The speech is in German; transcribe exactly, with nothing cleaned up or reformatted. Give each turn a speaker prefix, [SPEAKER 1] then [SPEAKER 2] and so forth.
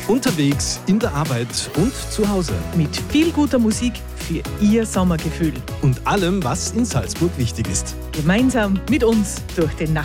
[SPEAKER 1] Unterwegs, in der Arbeit und zu Hause.
[SPEAKER 2] Mit viel guter Musik für Ihr Sommergefühl.
[SPEAKER 1] Und allem, was in Salzburg wichtig ist.
[SPEAKER 2] Gemeinsam mit uns durch den